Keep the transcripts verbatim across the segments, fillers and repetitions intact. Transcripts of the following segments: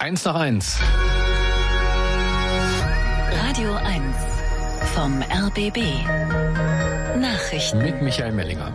Eins nach eins. Radio eins vom R B B. Nachrichten. Mit Michael Mellinger.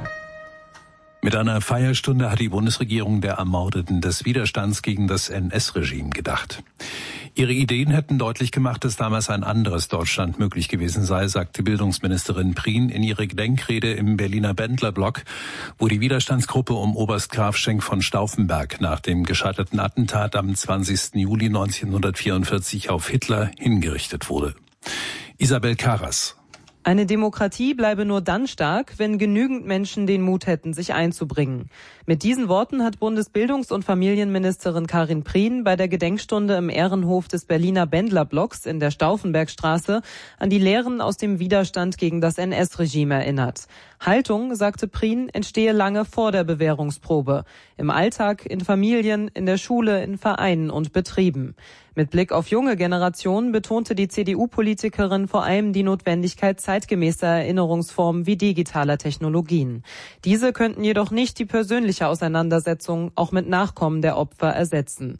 Mit einer Feierstunde hat die Bundesregierung der Ermordeten des Widerstands gegen das N S-Regime gedacht. Ihre Ideen hätten deutlich gemacht, dass damals ein anderes Deutschland möglich gewesen sei, sagte Bildungsministerin Prien in ihrer Gedenkrede im Berliner Bendlerblock, wo die Widerstandsgruppe um Oberst Graf Schenk von Stauffenberg nach dem gescheiterten Attentat am zwanzigsten Juli neunzehnhundertvierundvierzig auf Hitler hingerichtet wurde. Isabel Karas. Eine Demokratie bleibe nur dann stark, wenn genügend Menschen den Mut hätten, sich einzubringen. Mit diesen Worten hat Bundesbildungs- und Familienministerin Karin Prien bei der Gedenkstunde im Ehrenhof des Berliner Bendlerblocks in der Stauffenbergstraße an die Lehren aus dem Widerstand gegen das N S-Regime erinnert. Haltung, sagte Prien, entstehe lange vor der Bewährungsprobe. Im Alltag, in Familien, in der Schule, in Vereinen und Betrieben. Mit Blick auf junge Generationen betonte die C D U-Politikerin vor allem die Notwendigkeit zeitgemäßer Erinnerungsformen wie digitaler Technologien. Diese könnten jedoch nicht die persönliche Auseinandersetzung auch mit Nachkommen der Opfer ersetzen.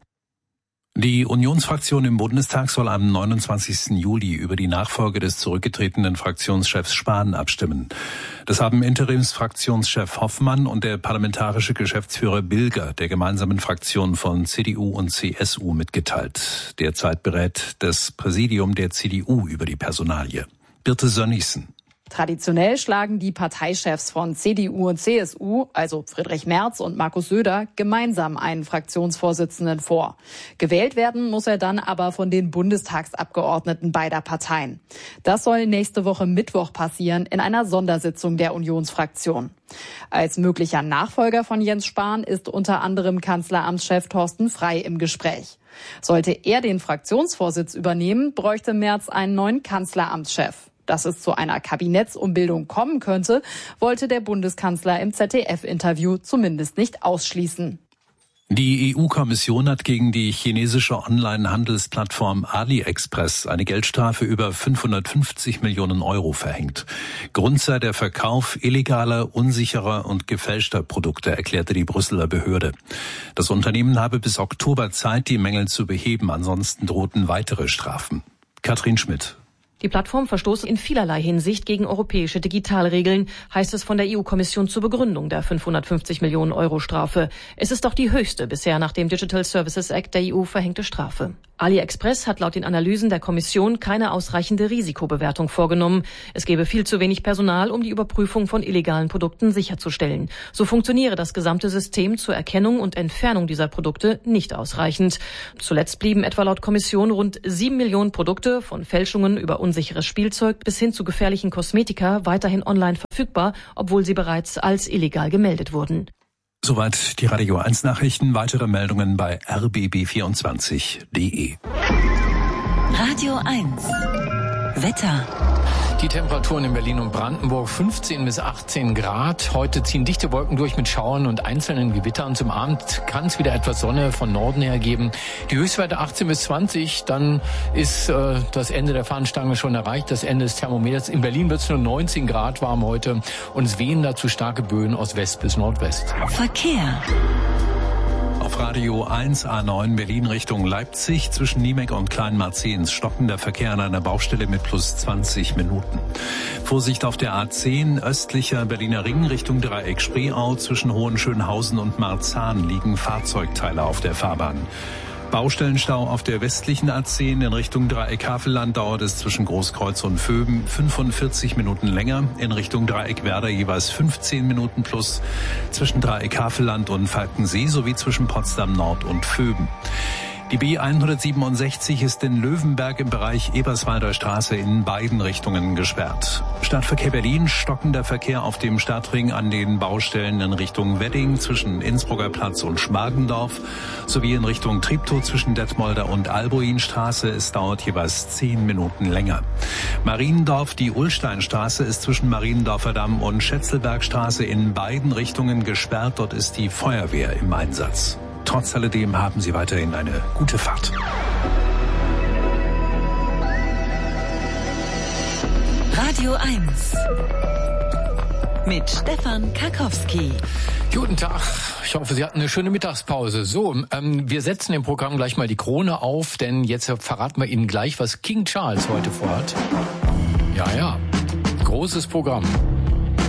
Die Unionsfraktion im Bundestag soll am neunundzwanzigsten Juli über die Nachfolge des zurückgetretenen Fraktionschefs Spahn abstimmen. Das haben Interimsfraktionschef Hoffmann und der parlamentarische Geschäftsführer Bilger der gemeinsamen Fraktion von C D U und C S U mitgeteilt. Derzeit berät das Präsidium der C D U über die Personalie. Birte Sönnigsen. Traditionell schlagen die Parteichefs von C D U und C S U, also Friedrich Merz und Markus Söder, gemeinsam einen Fraktionsvorsitzenden vor. Gewählt werden muss er dann aber von den Bundestagsabgeordneten beider Parteien. Das soll nächste Woche Mittwoch passieren in einer Sondersitzung der Unionsfraktion. Als möglicher Nachfolger von Jens Spahn ist unter anderem Kanzleramtschef Thorsten Frey im Gespräch. Sollte er den Fraktionsvorsitz übernehmen, bräuchte Merz einen neuen Kanzleramtschef. Dass es zu einer Kabinettsumbildung kommen könnte, wollte der Bundeskanzler im Z D F-Interview zumindest nicht ausschließen. Die E U-Kommission hat gegen die chinesische Online-Handelsplattform AliExpress eine Geldstrafe über fünfhundertfünfzig Millionen Euro verhängt. Grund sei der Verkauf illegaler, unsicherer und gefälschter Produkte, erklärte die Brüsseler Behörde. Das Unternehmen habe bis Oktober Zeit, die Mängel zu beheben, ansonsten drohten weitere Strafen. Katrin Schmidt. Die Plattform verstoße in vielerlei Hinsicht gegen europäische Digitalregeln, heißt es von der E U-Kommission zur Begründung der fünfhundertfünfzig Millionen Euro Strafe. Es ist doch die höchste bisher nach dem Digital Services Act der E U verhängte Strafe. AliExpress hat laut den Analysen der Kommission keine ausreichende Risikobewertung vorgenommen. Es gäbe viel zu wenig Personal, um die Überprüfung von illegalen Produkten sicherzustellen. So funktioniere das gesamte System zur Erkennung und Entfernung dieser Produkte nicht ausreichend. Zuletzt blieben etwa laut Kommission rund sieben Millionen Produkte von Fälschungen über unsicheres Spielzeug bis hin zu gefährlichen Kosmetika weiterhin online verfügbar, obwohl sie bereits als illegal gemeldet wurden. Soweit die Radio eins Nachrichten. Weitere Meldungen bei r b b vierundzwanzig punkt d e. Radio eins. Wetter. Die Temperaturen in Berlin und Brandenburg fünfzehn bis achtzehn Grad. Heute ziehen dichte Wolken durch mit Schauern und einzelnen Gewittern. Zum Abend kann es wieder etwas Sonne von Norden her geben. Die Höchstwerte achtzehn bis zwanzig. Dann ist äh, das Ende der Fahnenstange schon erreicht. Das Ende des Thermometers. In Berlin wird es nur neunzehn Grad warm heute. Und es wehen dazu starke Böen aus West bis Nordwest. Verkehr. Auf Radio eins A neun Berlin Richtung Leipzig zwischen Niemek und Kleinmarzehns stockender Verkehr an einer Baustelle mit plus zwanzig Minuten. Vorsicht auf der A zehn östlicher Berliner Ring Richtung Dreieck Spreeau zwischen Hohenschönhausen und Marzahn liegen Fahrzeugteile auf der Fahrbahn. Baustellenstau auf der westlichen A zehn in Richtung Dreieck Havelland dauert es zwischen Großkreuz und Vöben fünfundvierzig Minuten länger. In Richtung Dreieck Werder jeweils fünfzehn Minuten plus zwischen Dreieck Havelland und Falkensee sowie zwischen Potsdam Nord und Vöben. Die B hundertsiebenundsechzig ist in Löwenberg im Bereich Eberswalder Straße in beiden Richtungen gesperrt. Stadtverkehr Berlin, stockender Verkehr auf dem Stadtring an den Baustellen in Richtung Wedding zwischen Innsbrucker Platz und Schmargendorf sowie in Richtung Treptow zwischen Detmolder und Albuinstraße. Es dauert jeweils zehn Minuten länger. Mariendorf, die Ullsteinstraße ist zwischen Mariendorfer Damm und Schätzelbergstraße in beiden Richtungen gesperrt. Dort ist die Feuerwehr im Einsatz. Trotz alledem haben Sie weiterhin eine gute Fahrt. Radio eins. mit Stefan Karkowski. Guten Tag. Ich hoffe, Sie hatten eine schöne Mittagspause. So, ähm, wir setzen im Programm gleich mal die Krone auf, denn jetzt verraten wir Ihnen gleich, was King Charles heute vorhat. Ja, ja. Großes Programm.